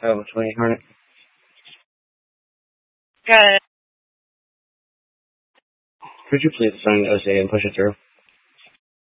Oh, 20 Hornet. Got it. Could you please assign OSA and push it through?